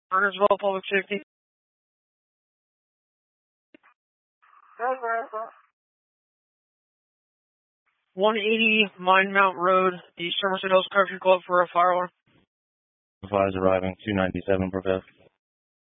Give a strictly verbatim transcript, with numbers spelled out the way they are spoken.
Burnersville Public Safety. one eighty Mine Mount Road, the Somerset Hills Country Club for a fire alarm. Advise arriving, two ninety-seven, prevail.